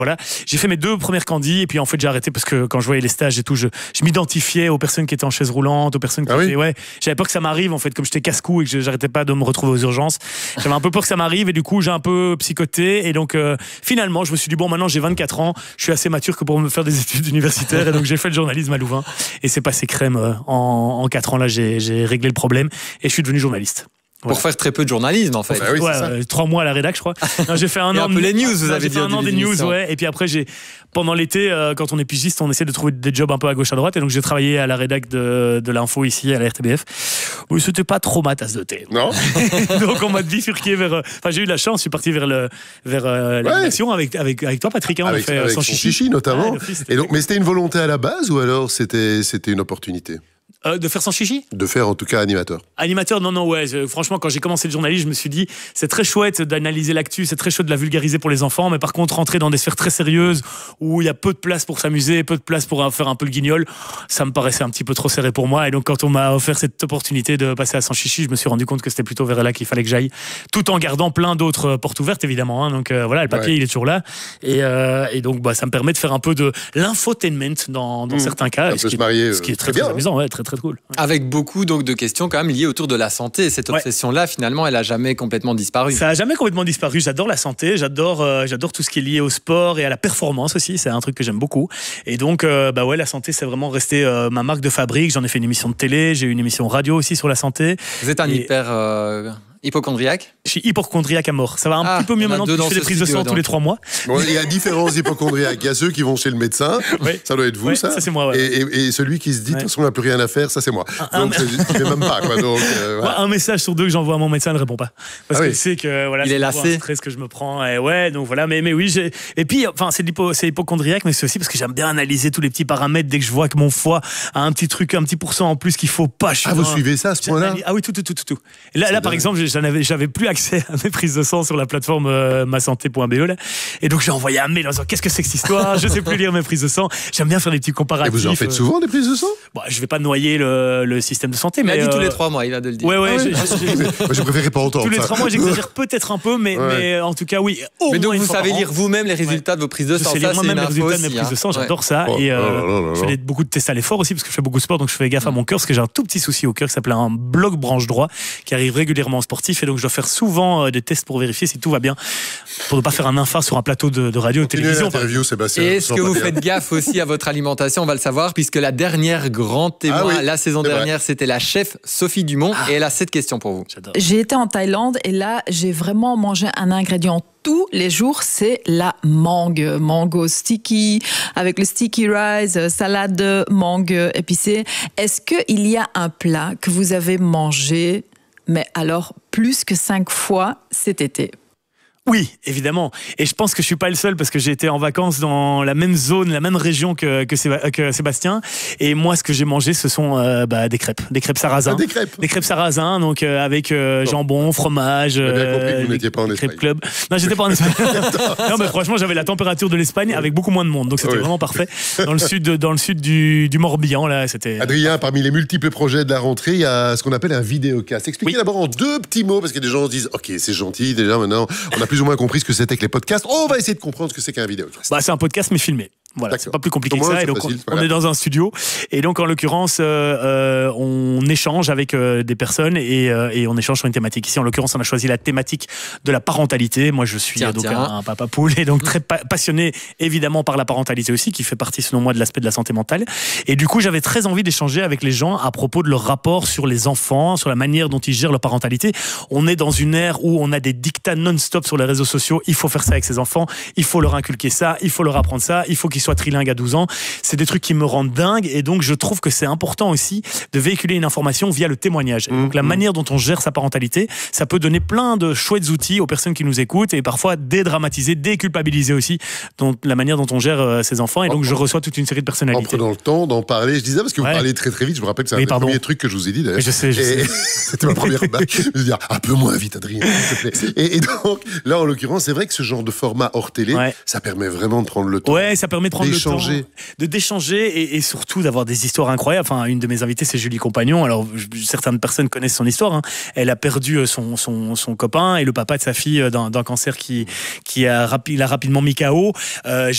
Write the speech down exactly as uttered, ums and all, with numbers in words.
Voilà, j'ai fait mes deux premières candis et puis en fait j'ai arrêté parce que quand je voyais les stages et tout, je, je m'identifiais aux personnes qui étaient en chaise roulante, aux personnes qui ah étaient, oui ouais, j'avais peur que ça m'arrive en fait, comme j'étais casse-cou et que j'arrêtais pas de me retrouver aux urgences, j'avais un peu peur que ça m'arrive et du coup j'ai un peu psychoté et donc euh, finalement je me suis dit bon maintenant j'ai vingt-quatre ans, je suis assez mature que pour me faire des études universitaires et donc j'ai fait le journalisme à Louvain et c'est passé crème euh, en, en quatre ans là j'ai, j'ai réglé le problème et je suis devenu journaliste. Pour Voilà. faire très peu de journalisme en fait. Bah oui, ouais, c'est ça. euh, trois mois à la rédac, je crois. Non, j'ai fait un Et an un peu de les news, vous non, avez j'ai dit fait au un an début des de news, l'émission. ouais. Et puis après, j'ai pendant l'été, euh, quand on est pigiste, on essaie de trouver des jobs un peu à gauche à droite. Et donc j'ai travaillé à la rédac de, de l'info ici à la R T B F. Oui, c'était pas trop ma tasse de thé. Non. Donc on m'a bifurqué vers. euh, Enfin, j'ai eu de la chance, je suis parti vers le vers euh, l'animation avec avec avec toi, Patrick. Hein, Avec, on a fait euh, avec sans son chichi, chichi notamment. Ouais, d'office, c'était Et donc, mais c'était une volonté à la base ou alors c'était c'était une opportunité Euh, de faire sans chichi. de faire en tout cas animateur? Animateur, non, non, ouais. je- franchement, quand j'ai commencé le journalisme, je me suis dit, c'est très chouette d'analyser l'actu, c'est très chouette de la vulgariser pour les enfants, mais par contre, rentrer dans des sphères très sérieuses où il y a peu de place pour s'amuser, peu de place pour euh, faire un peu le guignol, ça me paraissait un petit peu trop serré pour moi. Et donc, quand on m'a offert cette opportunité de passer à Sans Chichi, je me suis rendu compte que c'était plutôt vers là qu'il fallait que j'aille, tout en gardant plein d'autres euh, portes ouvertes, évidemment. Hein. Donc euh, voilà, le papier, Ouais. il est toujours là. Et, euh, et donc, bah, ça me permet de faire un peu de l'infotainment dans, dans Mmh. certains cas. Ça ce peut qui se est- marier, ce qui est euh, très, très très bien, hein. amusant, ouais, très, très cool. Avec beaucoup donc de questions quand même liées autour de la santé. Cette Ouais. obsession-là, finalement, elle a jamais complètement disparu. Ça a jamais complètement disparu. J'adore la santé, j'adore, euh, j'adore tout ce qui est lié au sport et à la performance aussi. C'est un truc que j'aime beaucoup. Et donc, euh, bah ouais, la santé, c'est vraiment resté euh, ma marque de fabrique. J'en ai fait une émission de télé, j'ai eu une émission radio aussi sur la santé. Vous êtes un Et- hyper euh, hypochondriaque. Je suis hypochondriaque à mort. Ça va un Ah, petit peu mieux on a maintenant deux que je dans fais des ce prises de studio, sang tous les donc. trois mois. Bon, il y a différents hypochondriaques. Il y a ceux qui vont chez le médecin, Ouais. ça doit être vous, Ouais, ça. ça, c'est moi, ouais. Et, et- et celui qui se dit, de Ouais. toute façon, on n'a plus rien à faire, ça c'est moi. Un- Donc, un- c'est- je fais même pas, quoi. Donc, euh, Moi, voilà. un message sur deux que j'envoie à mon médecin ne répond pas. Parce Ah que oui. je sais que voilà, Il c'est est toujours lassé. un stress que je me prends. Et ouais, donc voilà. Mais, mais oui, j'ai... et puis, enfin, c'est, l'hypo... c'est hypochondriaque, mais c'est aussi parce que j'aime bien analyser tous les petits paramètres. Dès que je vois que mon foie a un petit truc, un petit pourcent en plus qu'il faut pas. Je suis Ah, vous dans- suivez ça à ce point-là? Ah oui, tout, tout, tout, tout. tout. Et là, C'est là par dingue. exemple, j'en avais, j'avais plus accès à mes prises de sang sur la plateforme euh, ma santé point b e là. Et donc j'ai envoyé un mail en disant qu'est-ce que c'est que cette histoire? Je sais plus lire mes prises de sang. J'aime bien faire des petits Et comparatifs. vous en faites euh. souvent des prises de sang? Bon, je vais pas noyer le, le système de santé, Il mais a dit tous euh, les trois mois, il a de le dire. Ouais, ouais. Ah j'ai- oui. j'ai- j'ai- Moi, j'ai préféré pas entendre tous les ça. trois mois, j'exagère peut-être un peu, mais, Ouais. mais en tout cas, oui. Au Mais donc moins une vous fois savez par an. lire vous-même les résultats de vos prises de Je sang. sais Ça, lire c'est moi-même une les info résultats de mes aussi, prises de sang, hein. j'adore ça. Oh, et euh, oh là là là je fais là. des- beaucoup de tests à l'effort aussi parce que je fais beaucoup de sport, donc je fais gaffe à mon cœur parce que j'ai un tout petit souci au cœur qui s'appelle un bloc branche droit qui arrive régulièrement en sportif et donc je dois faire souvent euh, des tests pour vérifier si tout va bien pour ne pas faire un infarct sur un plateau de, de radio ou de Continuez télévision. l'interview, Sébastien. Et je est-ce sens que pas vous bien. faites gaffe aussi à votre alimentation? On va le savoir, puisque la dernière grande témoin, Ah oui, la saison c'est vrai. dernière, c'était la chef Sophie Dumont. Et elle a cette question pour vous. J'adore. J'ai été en Thaïlande et là, j'ai vraiment mangé un ingrédient tous les jours, c'est la mangue. Mango sticky, avec le sticky rice, euh, salade de mangue épicée. Est-ce qu'il y a un plat que vous avez mangé, mais alors plus que cinq fois cet été? Oui, évidemment. Et je pense que je suis pas le seul parce que j'ai été en vacances dans la même zone, la même région que, que, Séba- que Sébastien. Et moi, ce que j'ai mangé, ce sont euh, bah, des crêpes, des crêpes sarrasin. Ah, des crêpes. Des crêpes sarrasin, donc euh, avec euh, Bon. jambon, fromage. J'ai bien compris que vous des- n'étiez pas en des Espagne. crêpes club. Non, j'étais pas en Espagne. Non, mais franchement, j'avais la température de l'Espagne avec beaucoup moins de monde, donc c'était Oui. vraiment parfait. Dans le sud, de- dans le sud du, du Morbihan, là, c'était. Adrien, parmi les multiples projets de la rentrée, il y a ce qu'on appelle un vidéocast. Expliquez Oui. d'abord en deux petits mots, parce que des gens se disent « Ok, c'est gentil, déjà maintenant, on a plus ou moins compris ce que c'était que les podcasts. On va essayer de comprendre ce que c'est qu'un vidéocast. Bah, c'est un podcast mais filmé. Voilà, D'accord. c'est pas plus compliqué que Au moins, ça. Et c'est donc, facile, on, voilà. on est dans un studio. Et donc, en l'occurrence, euh, euh, on échange avec euh, des personnes et, euh, et on échange sur une thématique. Ici, en l'occurrence, on a choisi la thématique de la parentalité. Moi, je suis Tiens, euh, donc tiens. un, un papa poule et donc très pa- passionné, évidemment, par la parentalité aussi, qui fait partie, selon moi, de l'aspect de la santé mentale. Et du coup, j'avais très envie d'échanger avec les gens à propos de leur rapport sur les enfants, sur la manière dont ils gèrent leur parentalité. On est dans une ère où on a des dictats non-stop sur les réseaux sociaux. Il faut faire ça avec ses enfants. Il faut leur inculquer ça. Il faut leur apprendre ça. Il faut qu'ils soient trilingues à douze ans. C'est des trucs qui me rendent dingue et donc je trouve que c'est important aussi de véhiculer une information via le témoignage. Et donc la Mmh. manière dont on gère sa parentalité, ça peut donner plein de chouettes outils aux personnes qui nous écoutent et parfois dédramatiser, déculpabiliser aussi donc, la manière dont on gère euh, ses enfants. Et donc je reçois toute une série de En personnalités. prenant le temps d'en parler, je disais ça parce que vous Ouais. parlez très très vite. Je vous rappelle que c'est Oui, un des pardon. premiers trucs que je vous ai dit d'ailleurs. Oui, je sais, je Et sais. c'était ma première remarque. Je veux dire un peu moins vite, Adrien, s'il te plaît. Et, et donc là, en l'occurrence, c'est vrai que ce genre de format hors télé, Ouais. ça permet vraiment de prendre le temps. Ouais, ça permet prendre d'échanger. le temps de d'échanger et, et surtout d'avoir des histoires incroyables. Enfin, une de mes invitées, c'est Julie Compagnon. Alors, je, certaines personnes connaissent son histoire. Hein. Elle a perdu son, son, son copain et le papa de sa fille d'un, d'un cancer qui, qui a, rapi, l'a rapidement mis K O. Euh,